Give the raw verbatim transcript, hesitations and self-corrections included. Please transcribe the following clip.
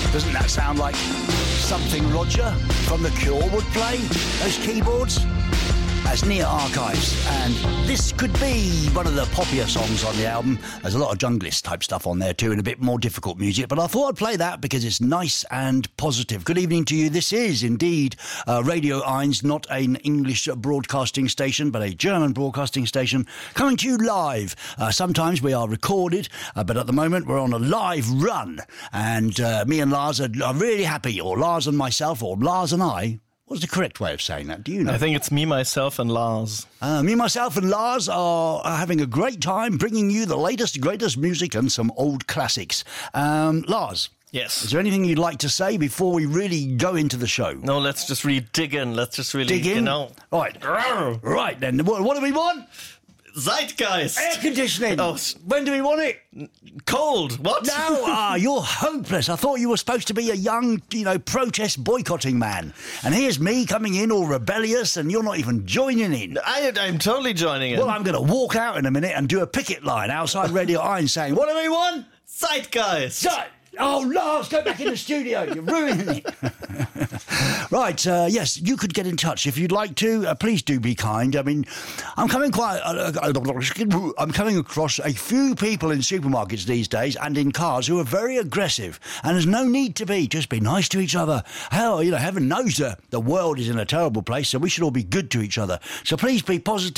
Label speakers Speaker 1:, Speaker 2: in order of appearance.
Speaker 1: Doesn't that sound like something Roger from The Cure would play? Those keyboards? That's Near Archives, and this could be one of the poppier songs on the album. There's a lot of junglist type stuff on there too, and a bit more difficult music, but I thought I'd play that because it's nice and positive. Good evening to you. This is indeed uh, Radio Eins, not an English broadcasting station, but a German broadcasting station, coming to you live. Uh, sometimes we are recorded, uh, but at the moment we're on a live run, and uh, me and Lars are, are really happy, or Lars and myself, or Lars and I. What's the correct way of saying that? Do you know?
Speaker 2: I think it's me, myself, and Lars.
Speaker 1: Uh, me, myself, and Lars are, are having a great time bringing you the latest, greatest music and some old classics. Um, Lars.
Speaker 2: Yes.
Speaker 1: Is there anything you'd like to say before we really go into the show?
Speaker 2: No, let's just really dig in. Let's just really,
Speaker 1: dig in?
Speaker 2: you know.
Speaker 1: Right. Right, then. What, what do we want?
Speaker 2: Zeitgeist.
Speaker 1: Air conditioning.
Speaker 2: Oh,
Speaker 1: when do we want it?
Speaker 2: Cold. What?
Speaker 1: No, ah, you're hopeless. I thought you were supposed to be a young, you know, protest boycotting man. And here's me coming in all rebellious and you're not even joining in.
Speaker 2: I, I'm totally joining in.
Speaker 1: Well, I'm going to walk out in a minute and do a picket line outside Radio Eins saying, what do we want?
Speaker 2: Zeitgeist.
Speaker 1: Ze- Oh, Lars, go back in the studio. You're ruining it. Right, uh, yes, you could get in touch if you'd like to. Uh, please do be kind. I mean, I'm coming quite. Uh, I'm coming across a few people in supermarkets these days and in cars who are very aggressive. And there's no need to be. Just be nice to each other. Hell, you know, heaven knows the, the world is in a terrible place, so we should all be good to each other. So please be positive.